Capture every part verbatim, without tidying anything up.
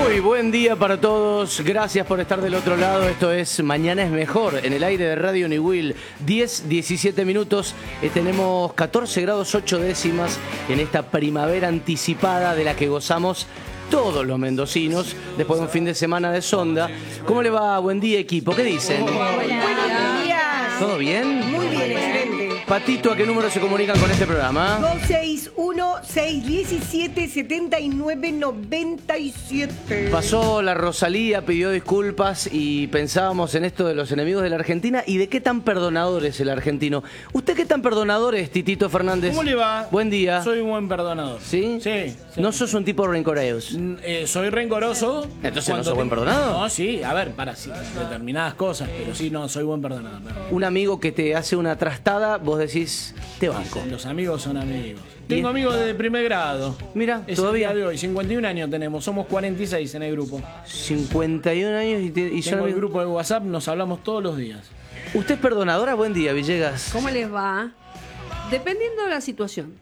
Muy buen día para todos, gracias por estar del otro lado. Esto es Mañana es Mejor, en el aire de Radio Niwil, diez, diecisiete minutos. Eh, tenemos catorce grados ocho décimas en esta primavera anticipada de la que gozamos todos los mendocinos después de un fin de semana de sonda. ¿Cómo le va? Buen día, equipo, ¿qué dicen? Buenos días. ¿Todo bien? Muy bien, excelente. Patito, ¿a qué número se comunican con este programa? dos seis uno, seis uno siete, siete nueve nueve siete. Pasó la Rosalía, pidió disculpas y pensábamos en esto de los enemigos de la Argentina y de qué tan perdonador es el argentino. ¿Usted qué tan perdonador es, Titito Fernández? ¿Cómo le va? Buen día. Soy un buen perdonador. ¿Sí? Sí. sí. ¿No sos un tipo rencoroso? Mm, eh, soy rencoroso. Entonces, ¿no sos cuando buen te- perdonador? No, sí, a ver, para sí, determinadas cosas, pero sí, no, soy buen perdonador. Un amigo que te hace una trastada, vos decís, te banco. Los amigos son amigos. Bien. Tengo amigos de primer grado. Mira, Es todavía. el día de hoy, cincuenta y un años tenemos, somos cuarenta y seis en el grupo. cincuenta y un años y, te, y son Tengo el amigos. grupo de WhatsApp, nos hablamos todos los días. ¿Usted es perdonadora? Buen día, Villegas. ¿Cómo les va? Dependiendo de la situación,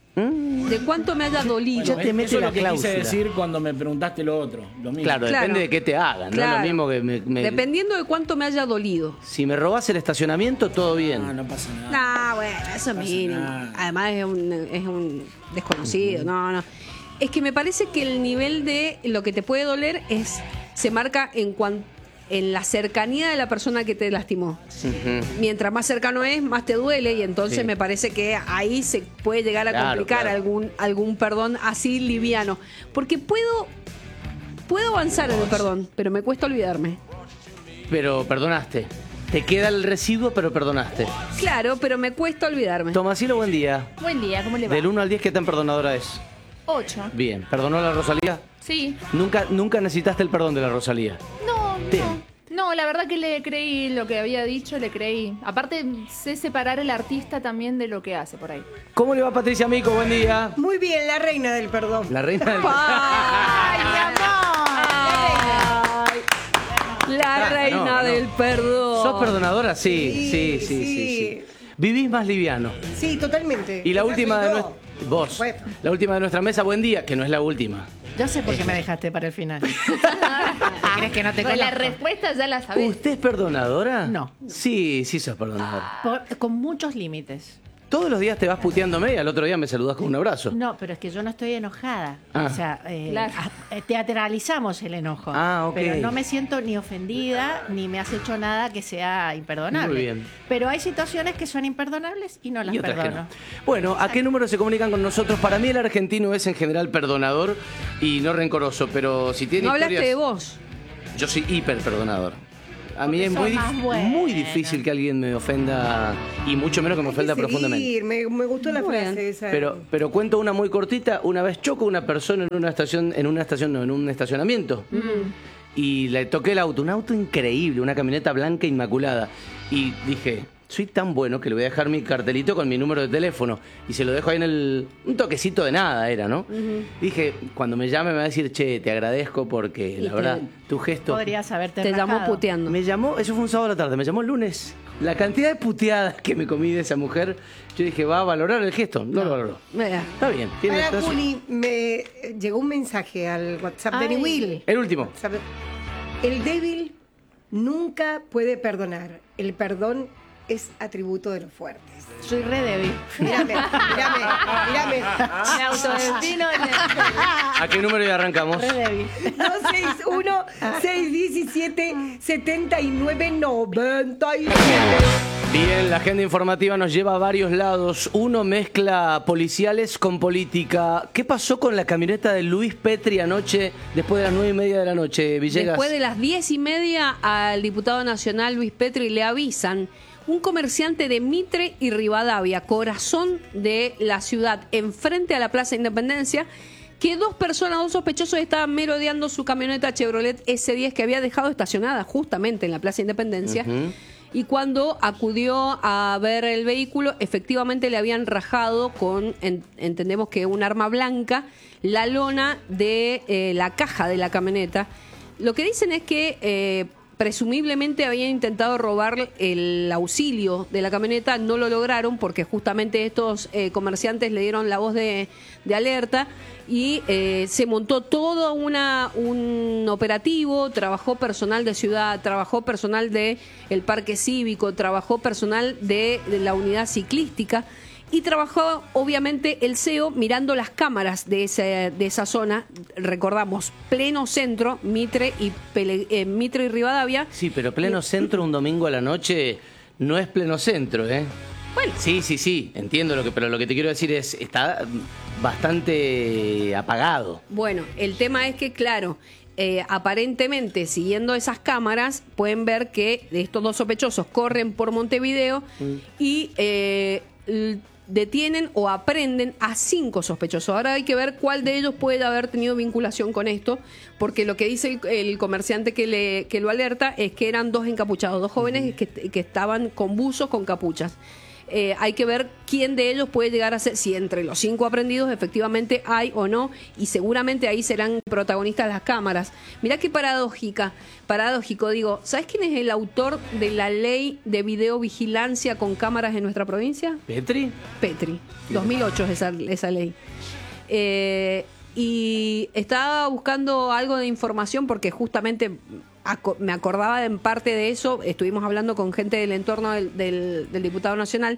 Mm, de cuánto me haya dolido. Ya te Eso mete es la lo que cláusula. quise decir cuando me preguntaste lo otro. Lo mismo. Claro, Claro. depende de qué te hagan, no es Claro. lo mismo que me, me- Dependiendo de cuánto me haya dolido. Si me robás el estacionamiento, todo bien. No, no pasa nada. Nah, bueno, eso es mínimo. nada. Además es un, es un desconocido. No, no. Es que me parece que el nivel de lo que te puede doler es se marca en cuan- en la cercanía de la persona que te lastimó. Ujú. Mientras más cercano es, más te duele y entonces Sí. me parece que ahí se puede llegar a Claro, complicar claro. algún algún perdón así liviano, porque puedo puedo avanzar en el perdón, pero me cuesta olvidarme. Pero perdonaste. Te queda el residuo, pero perdonaste. Claro, pero me cuesta olvidarme. Tomasilo, buen día. Buen día, ¿cómo le va? Del uno al diez, ¿qué tan perdonadora es? Ocho. Bien. ¿Perdonó a la Rosalía? Sí. Nunca, nunca necesitaste el perdón de la Rosalía. No, Bien. no. No, la verdad que le creí lo que había dicho, le creí. Aparte, sé separar el artista también de lo que hace por ahí. ¿Cómo le va, Patricia Mico? Buen día. Muy bien, la reina del perdón. La reina del... ¡Ay, mi amor! La Ah, reina no, no. del perdón. ¿Sos perdonadora? Sí, sí, Sí, sí, sí, sí. sí. Vivís más liviano. Sí, totalmente. Y la Esa última soy de yo. nuestra... Vos. Bueno. La última de nuestra mesa, buen día, que no es la última. Yo sé por qué me dejaste para el final. ¿Crees que no te Pues la conozco? respuesta ya la sabés. ¿Usted es perdonadora? No. Sí, sí sos perdonadora. Por- con muchos límites. Todos los días te vas puteándome y al otro día me saludas con un abrazo. No, pero es que yo no estoy enojada. Ah. O sea, eh, Claro. a- eh, teatralizamos el enojo. Ah, ok. Pero no me siento ni ofendida, ni me has hecho nada que sea imperdonable. Muy bien. Pero hay situaciones que son imperdonables y no las Y otras que perdono. no. Bueno, ¿a qué número se comunican con nosotros? Para mí el argentino es en general perdonador y no rencoroso, pero si tiene No hablaste historias... de vos. Yo soy hiper perdonador. A mí Porque es sos muy, dif- más buena. muy difícil que alguien me ofenda y mucho menos que me Hay que ofenda profundamente. seguir, Me, me gustó la Muy frase bien. esa. Pero, pero cuento una muy cortita. Una vez choco a una persona en una estación, en una estación, no, en un estacionamiento. Y le toqué el auto, un auto increíble, una camioneta blanca inmaculada. Y dije, soy tan bueno que le voy a dejar mi cartelito con mi número de teléfono. Y se lo dejo ahí en el... Un toquecito de nada era, ¿no? Dije, cuando me llame me va a decir, che, te agradezco porque la te- verdad, tu gesto... Podrías haberte Te llamó rajado. puteando. Me llamó, eso fue un sábado a la tarde, me llamó el lunes. La cantidad de puteadas que me comí de esa mujer, yo dije, ¿va a valorar el gesto? No, lo valoró. Eh, Está bien. Tiene Para razón. Juli, me llegó un mensaje al WhatsApp de Ay. Niwil. El último. ¿Sabe? El débil nunca puede perdonar. El perdón es atributo de los fuertes. Soy re débil. Mírame, mírame, mírame. Me autodefino. ¿A qué número ya arrancamos? Re débil. dos seis uno, seis uno siete, siete nueve nueve siete. Bien, la agenda informativa nos lleva a varios lados. Uno mezcla policiales con política. ¿Qué pasó con la camioneta de Luis Petri anoche, después de las nueve y media de la noche, Villegas? Después de las diez y media, al diputado nacional Luis Petri le avisan: un comerciante de Mitre y Rivadavia, corazón de la ciudad, enfrente a la Plaza Independencia, que dos personas, dos sospechosos, estaban merodeando su camioneta Chevrolet ese diez que había dejado estacionada justamente en la Plaza Independencia. Ujú. Y cuando acudió a ver el vehículo, efectivamente le habían rajado con, en- entendemos que un arma blanca, la lona de eh, la caja de la camioneta. Lo que dicen es que eh, presumiblemente habían intentado robar el auxilio de la camioneta, no lo lograron porque justamente estos eh, comerciantes le dieron la voz de, de alerta y eh, se montó todo una, un operativo, trabajó personal de ciudad, trabajó personal de el parque cívico, trabajó personal de, de la unidad ciclística y trabajó obviamente el C E O mirando las cámaras de, ese, de esa zona, recordamos, pleno centro, Mitre y, Pele, eh, Mitre y Rivadavia. Sí, pero pleno centro un domingo a la noche no es pleno centro, ¿eh? Bueno. Sí, sí, sí, entiendo lo que, pero lo que te quiero decir es, está bastante apagado. Bueno, el tema es que, claro, eh, aparentemente, siguiendo esas cámaras, pueden ver que estos dos sospechosos corren por Montevideo mm. y eh, detienen o aprenden a cinco sospechosos. Ahora hay que ver cuál de ellos puede haber tenido vinculación con esto, porque lo que dice el, el comerciante que, le, que lo alerta es que eran dos encapuchados, dos jóvenes uh-huh. que, que estaban con buzos, con capuchas. Eh, hay que ver quién de ellos puede llegar a ser, si entre los cinco aprendidos efectivamente hay o no, y seguramente ahí serán protagonistas las cámaras. Mirá qué paradójica, paradójico, digo, ¿sabes quién es el autor de la ley de videovigilancia con cámaras en nuestra provincia? ¿Petri? Petri, dos mil ocho es esa, esa ley. Eh, y estaba buscando algo de información porque justamente me acordaba en parte de eso, estuvimos hablando con gente del entorno del, del, del diputado nacional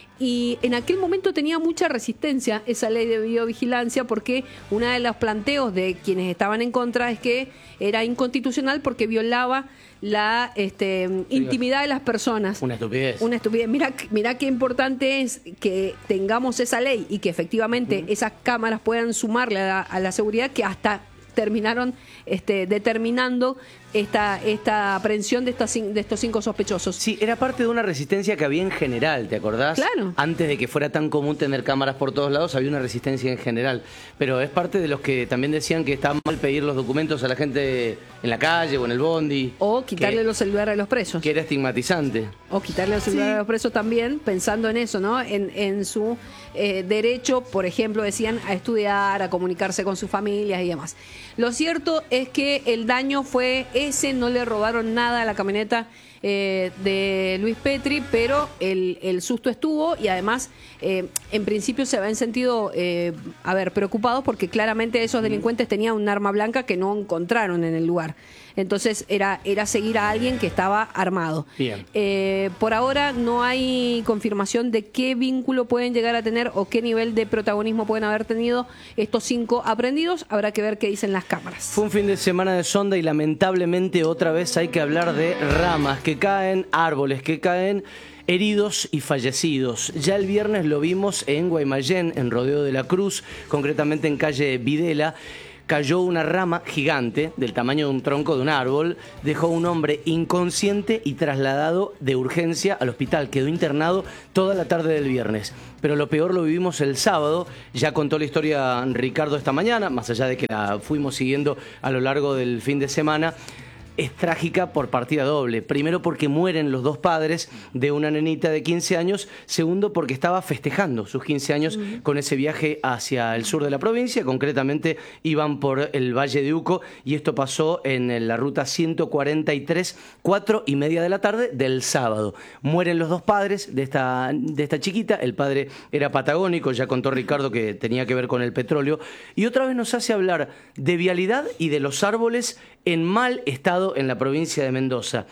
y en aquel momento tenía mucha resistencia esa ley de videovigilancia porque uno de los planteos de quienes estaban en contra es que era inconstitucional porque violaba la este, intimidad de las personas. Una estupidez. Una estupidez. Mira, mira qué importante es que tengamos esa ley y que efectivamente uh-huh. esas cámaras puedan sumarle a la, a la seguridad que hasta terminaron este, determinando esta, esta aprehensión de, estas, de estos cinco sospechosos. Sí, era parte de una resistencia que había en general, ¿te acordás? Claro. Antes de que fuera tan común tener cámaras por todos lados, había una resistencia en general. Pero es parte de los que también decían que está mal pedir los documentos a la gente en la calle o en el bondi. O quitarle que, los celulares a los presos. Que era estigmatizante. O quitarle los celulares sí. a los presos también, pensando en eso, ¿no? En, en su eh, derecho, por ejemplo, decían, a estudiar, a comunicarse con sus familias y demás. Lo cierto es que el daño fue ese, no le robaron nada a la camioneta eh, de Luis Petri, pero el, el susto estuvo y además eh, en principio se habían sentido eh, a ver, preocupados porque claramente esos delincuentes tenían un arma blanca que no encontraron en el lugar. Entonces era, era seguir a alguien que estaba armado. Bien. Eh, por ahora no hay confirmación de qué vínculo pueden llegar a tener o qué nivel de protagonismo pueden haber tenido estos cinco aprendidos. Habrá que ver qué dicen las cámaras. Fue un fin de semana de sonda y lamentablemente otra vez hay que hablar de ramas que caen, árboles que caen, heridos y fallecidos. Ya el viernes lo vimos en Guaymallén, en Rodeo de la Cruz, concretamente en calle Videla. Cayó una rama gigante del tamaño de un tronco de un árbol, dejó a un hombre inconsciente y trasladado de urgencia al hospital. Quedó internado toda la tarde del viernes. Pero lo peor lo vivimos el sábado. Ya contó la historia Ricardo esta mañana, más allá de que la fuimos siguiendo a lo largo del fin de semana. Es trágica por partida doble. Primero porque mueren los dos padres de una nenita de quince años. Segundo porque estaba festejando sus quince años uh-huh. con ese viaje hacia el sur de la provincia. Concretamente iban por el Valle de Uco y esto pasó en la ruta ciento cuarenta y tres, cuatro y media de la tarde del sábado. Mueren los dos padres de esta, de esta chiquita. El padre era patagónico, ya contó Ricardo que tenía que ver con el petróleo. Y otra vez nos hace hablar de vialidad y de los árboles en mal estado en la provincia de Mendoza.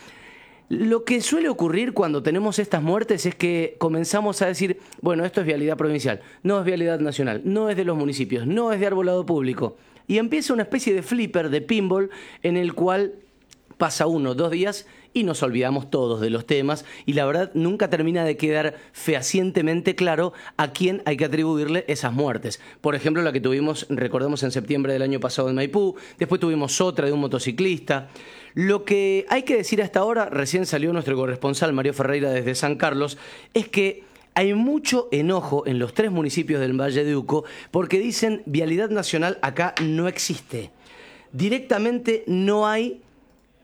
Lo que suele ocurrir cuando tenemos estas muertes es que comenzamos a decir, bueno, esto es vialidad provincial, no es vialidad nacional, no es de los municipios, no es de arbolado público. Y empieza una especie de flipper, de pinball, en el cual pasa uno, dos días y nos olvidamos todos de los temas y la verdad nunca termina de quedar fehacientemente claro a quién hay que atribuirle esas muertes. Por ejemplo, la que tuvimos, recordemos, en septiembre del año pasado en Maipú, después tuvimos otra de un motociclista. Lo que hay que decir hasta ahora, recién salió nuestro corresponsal Mario Ferreira desde San Carlos, es que hay mucho enojo en los tres municipios del Valle de Uco porque dicen vialidad nacional acá no existe. Directamente no hay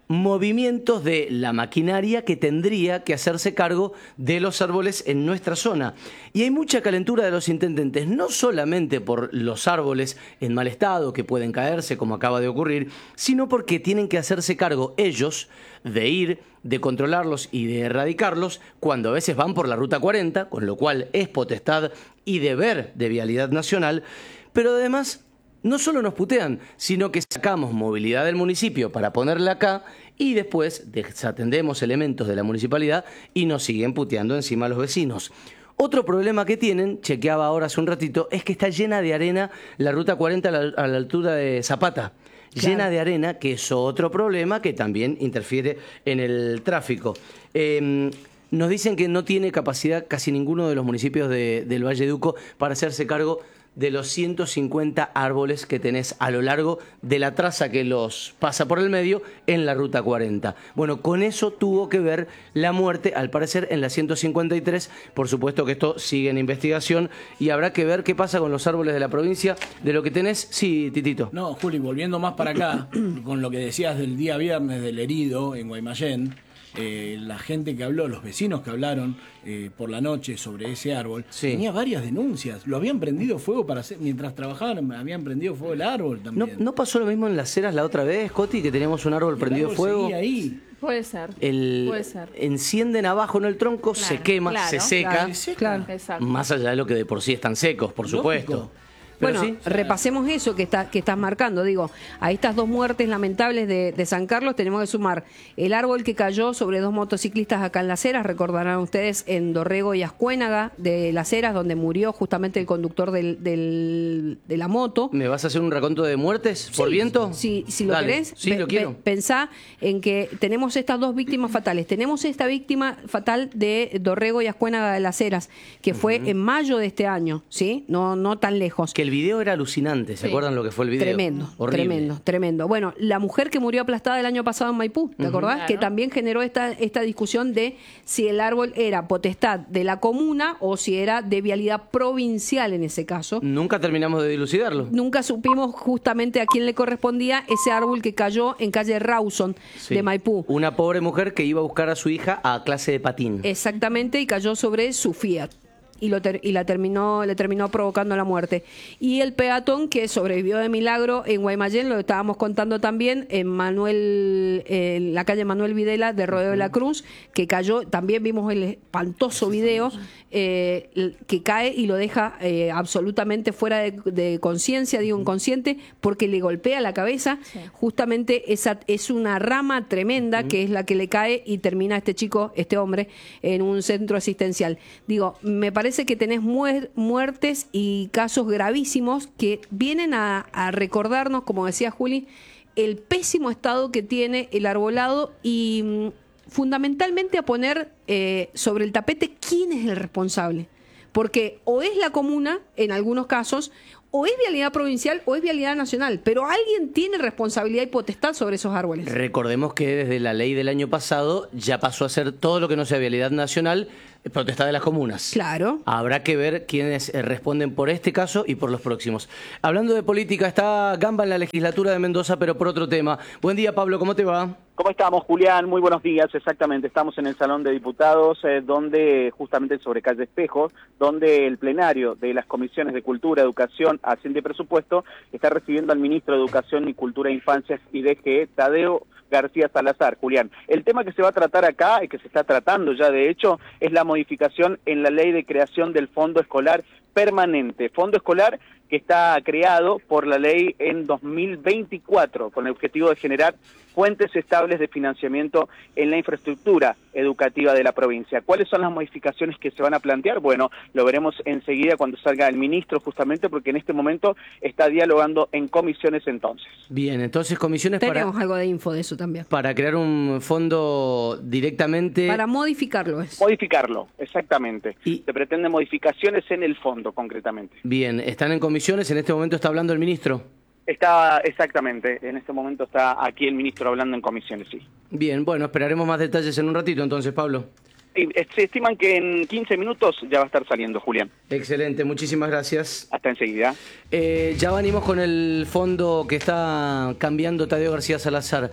movimientos de la maquinaria que tendría que hacerse cargo de los árboles en nuestra zona. Y hay mucha calentura de los intendentes, no solamente por los árboles en mal estado que pueden caerse, como acaba de ocurrir, sino porque tienen que hacerse cargo ellos de ir, de controlarlos y de erradicarlos, cuando a veces van por la Ruta cuarenta, con lo cual es potestad y deber de Vialidad Nacional, pero además no solo nos putean, sino que sacamos movilidad del municipio para ponerla acá y después desatendemos elementos de la municipalidad y nos siguen puteando encima a los vecinos. Otro problema que tienen, chequeaba ahora hace un ratito, es que está llena de arena la Ruta cuarenta a la, a la altura de Zapata. Claro. Llena de arena, que es otro problema que también interfiere en el tráfico. Eh, nos dicen que no tiene capacidad casi ninguno de los municipios de, del Valle de Uco para hacerse cargo de los ciento cincuenta árboles que tenés a lo largo de la traza que los pasa por el medio en la Ruta cuarenta. Bueno, con eso tuvo que ver la muerte, al parecer, en la ciento cincuenta y tres. Por supuesto que esto sigue en investigación y habrá que ver qué pasa con los árboles de la provincia. De lo que tenés, sí, Titito. No, Juli, volviendo más para acá, con lo que decías del día viernes del herido en Guaymallén, Eh, la gente que habló, los vecinos que hablaron eh, por la noche sobre ese árbol, sí. tenía varias denuncias. Lo habían prendido fuego para hacer, mientras trabajaban, habían prendido fuego el árbol también. ¿No, ¿No pasó lo mismo en Las Heras la otra vez, Coti, que teníamos un árbol el prendido árbol fuego? Seguía ahí. Puede ser. El, Puede ser. Encienden abajo en el tronco, Claro, se quema, claro, se seca. claro, Se seca. Claro. Exacto. Más allá de lo que de por sí están secos, por Lógico. supuesto. Pero Bueno, sí, repasemos eso que, está, que estás marcando. Digo, a estas dos muertes lamentables de, de San Carlos tenemos que sumar el árbol que cayó sobre dos motociclistas acá en Las Heras, recordarán ustedes, en Dorrego y Ascuénaga de Las Heras, donde murió justamente el conductor del, del, de la moto. ¿Me vas a hacer un raconto de muertes por Sí, viento? Sí, si lo Dale. querés. Sí, Pe- lo quiero. pe- Pensá en que tenemos estas dos víctimas fatales. Tenemos esta víctima fatal de Dorrego y Ascuénaga de Las Heras, que fue en mayo de este año, ¿sí? No, no tan lejos. Que el video era alucinante, ¿se Sí. acuerdan lo que fue el video? Tremendo, Horrible. tremendo, tremendo. Bueno, la mujer que murió aplastada el año pasado en Maipú, ¿te acordás? Claro. Que también generó esta, esta discusión de si el árbol era potestad de la comuna o si era de vialidad provincial en ese caso. Nunca terminamos de dilucidarlo. Nunca supimos justamente a quién le correspondía ese árbol que cayó en calle Rawson Sí. de Maipú. Una pobre mujer que iba a buscar a su hija a clase de patín. Exactamente, y cayó sobre su Fiat. Y, lo ter- y la terminó, le terminó provocando la muerte. Y el peatón que sobrevivió de milagro en Guaymallén, lo estábamos contando también en Manuel, en la calle Manuel Videla de Rodeo de la Cruz, que cayó, también vimos el espantoso video, eh, el- que cae y lo deja eh, absolutamente fuera de, de conciencia, digo inconsciente, porque le golpea la cabeza. Justamente esa es una rama tremenda que es la que le cae y termina este chico, este hombre, en un centro asistencial. Digo, me parece que tenés muer- muertes y casos gravísimos que vienen a, a recordarnos, como decía Juli, el pésimo estado que tiene el arbolado y mm, fundamentalmente a poner eh, sobre el tapete quién es el responsable. Porque o es la comuna, en algunos casos, o es vialidad provincial o es vialidad nacional, pero alguien tiene responsabilidad y potestad sobre esos árboles. Recordemos que desde la ley del año pasado ya pasó a ser todo lo que no sea vialidad nacional, eh, potestad de las comunas. Claro. Habrá que ver quiénes eh, responden por este caso y por los próximos. Hablando de política, está Gamba en la legislatura de Mendoza, pero por otro tema. Buen día, Pablo, ¿cómo te va? ¿Cómo estamos, Julián? Muy buenos días, exactamente. Estamos en el Salón de Diputados, eh, donde, justamente sobre calle Espejo, donde el plenario de las comisiones de Cultura, Educación, Hacienda y Presupuesto está recibiendo al ministro de Educación y Cultura e Infancias y D G E, Tadeo García Salazar. Julián, el tema que se va a tratar acá, y que se está tratando ya de hecho, es la modificación en la ley de creación del Fondo Escolar Permanente. Fondo Escolar que está creado por la ley en dos mil veinticuatro con el objetivo de generar fuentes estables de financiamiento en la infraestructura educativa de la provincia. ¿Cuáles son las modificaciones que se van a plantear? Bueno, lo veremos enseguida cuando salga el ministro, justamente porque en este momento está dialogando en comisiones entonces. Bien, entonces comisiones Tenemos para, algo de info de eso también. para crear un fondo directamente... Para modificarlo es. Modificarlo, exactamente. Y- Se pretenden modificaciones en el fondo, concretamente. Bien, están en comisiones, en este momento está hablando el ministro. Está, exactamente, en este momento está aquí el ministro hablando en comisiones, sí. Bien, bueno, esperaremos más detalles en un ratito entonces, Pablo. Sí, se estiman que en quince minutos ya va a estar saliendo, Julián. Excelente, muchísimas gracias. Hasta enseguida. Eh, ya venimos con el fondo que está cambiando Tadeo García Salazar.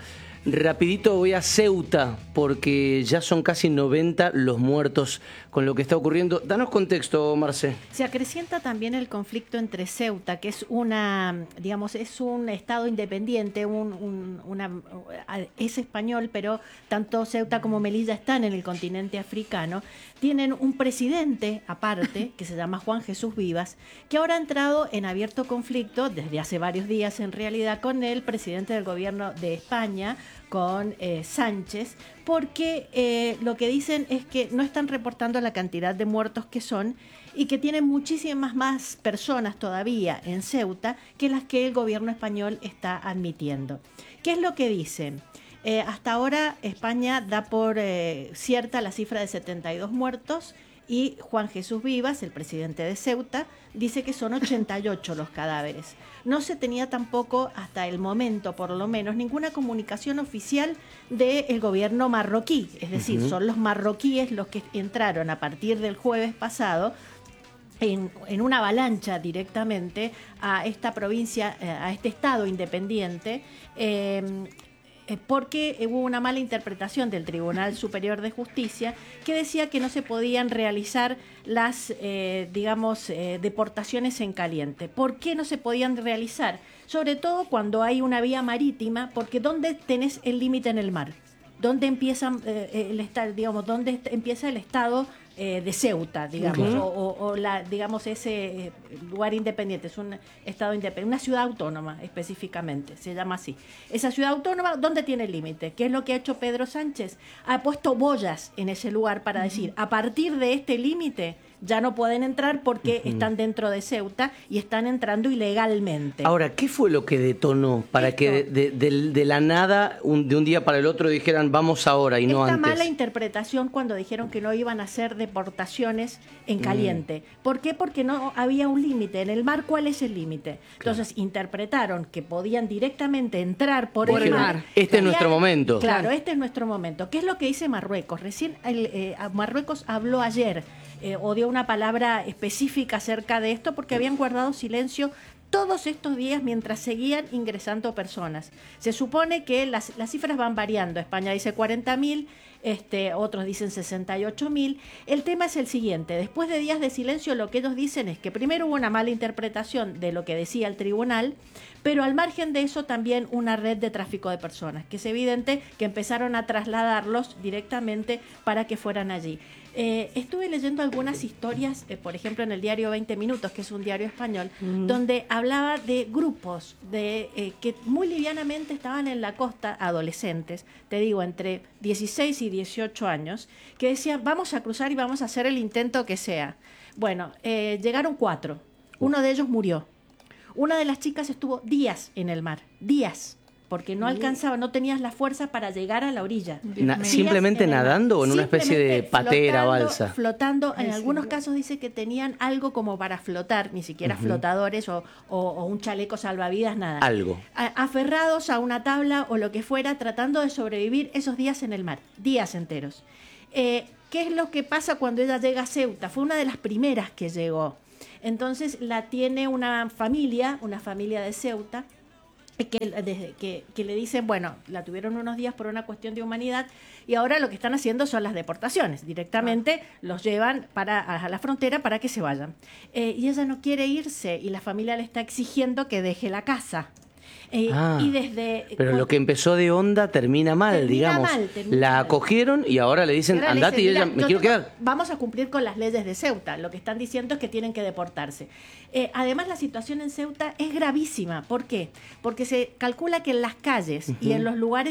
Rapidito voy a Ceuta, porque ya son casi noventa los muertos con lo que está ocurriendo. Danos contexto, Marce. Se acrecienta también el conflicto entre Ceuta, que es una, digamos, es un estado independiente, un, un, una, es español, pero tanto Ceuta como Melilla están en el continente africano. Tienen un presidente aparte, que se llama Juan Jesús Vivas, que ahora ha entrado en abierto conflicto, desde hace varios días en realidad, con el presidente del gobierno de España, con eh, Sánchez, porque eh, lo que dicen es que no están reportando la cantidad de muertos que son y que tienen muchísimas más personas todavía en Ceuta que las que el gobierno español está admitiendo. ¿Qué es lo que dicen? Eh, hasta ahora España da por eh, cierta la cifra de setenta y dos muertos y Juan Jesús Vivas, el presidente de Ceuta, dice que son ochenta y ocho los cadáveres. No se tenía tampoco, hasta el momento por lo menos, ninguna comunicación oficial del gobierno marroquí. Es decir, uh-huh. son los marroquíes los que entraron a partir del jueves pasado en, en una avalancha directamente a esta provincia, a este estado independiente, eh, porque hubo una mala interpretación del Tribunal Superior de Justicia que decía que no se podían realizar las, eh, digamos, eh, deportaciones en caliente. ¿Por qué no se podían realizar? Sobre todo cuando hay una vía marítima, porque ¿dónde tenés el límite en el mar? ¿Dónde empieza eh, el estado, digamos, dónde empieza el estado eh, de Ceuta, digamos, uh-huh. o, o, o la, digamos, ese eh, lugar independiente, es un estado independiente, una ciudad autónoma específicamente, se llama así. Esa ciudad autónoma, ¿dónde tiene el límite? ¿Qué es lo que ha hecho Pedro Sánchez? Ha puesto boyas en ese lugar para uh-huh. decir, a partir de este límite ya no pueden entrar porque uh-huh. están dentro de Ceuta y están entrando ilegalmente. Ahora, ¿qué fue lo que detonó para Esto, que de, de, de, de la nada, un, de un día para el otro, dijeran vamos ahora y no esta antes? Esta mala interpretación cuando dijeron que no iban a hacer deportaciones en caliente. Mm. ¿Por qué? Porque no había un límite. En el mar, ¿cuál es el límite? Claro. Entonces, interpretaron que podían directamente entrar por, por el, el mar. mar. Este es nuestro momento. Claro, claro, este es nuestro momento. ¿Qué es lo que dice Marruecos? Recién el, eh, Marruecos habló ayer Eh, o dio una palabra específica acerca de esto porque habían guardado silencio todos estos días mientras seguían ingresando personas. Se supone que las, las cifras van variando. España dice cuarenta mil, este, otros dicen sesenta y ocho mil. El tema es el siguiente. Después de días de silencio, lo que ellos dicen es que primero hubo una mala interpretación de lo que decía el tribunal, pero al margen de eso también una red de tráfico de personas, que es evidente que empezaron a trasladarlos directamente para que fueran allí. Eh, estuve leyendo algunas historias, eh, por ejemplo en el diario veinte minutos, que es un diario español, mm. donde hablaba de grupos de eh, que muy livianamente estaban en la costa, adolescentes, te digo, entre dieciséis y dieciocho años, que decían, vamos a cruzar y vamos a hacer el intento que sea. Bueno, eh, llegaron cuatro, uno de ellos murió. Una de las chicas estuvo días en el mar, días. Porque no alcanzaba, no tenías la fuerza para llegar a la orilla. Na, ¿Simplemente nadando o en una especie de patera, flotando, balsa? Flotando, en algunos casos dice que tenían algo como para flotar, ni siquiera uh-huh. flotadores o, o, o un chaleco salvavidas, nada. Algo. A, aferrados a una tabla o lo que fuera, tratando de sobrevivir esos días en el mar, días enteros. Eh, ¿Qué es lo que pasa cuando ella llega a Ceuta? Fue una de las primeras que llegó. Entonces la tiene una familia, una familia de Ceuta, Que, desde, que, que le dicen, bueno, la tuvieron unos días por una cuestión de humanidad y ahora lo que están haciendo son las deportaciones. Directamente ah. los llevan para, a la frontera para que se vayan. Eh, y ella no quiere irse y la familia le está exigiendo que deje la casa. Eh, ah, y desde, pero cuando, lo que empezó de onda termina mal, termina digamos. Mal, termina la mal. Acogieron y ahora le dicen, ahora andate le dicen, y ella, me quiero tengo, quedar. Vamos a cumplir con las leyes de Ceuta. Lo que están diciendo es que tienen que deportarse. Eh, además, la situación en Ceuta es gravísima. ¿Por qué? Porque se calcula que en las calles uh-huh. y en los lugares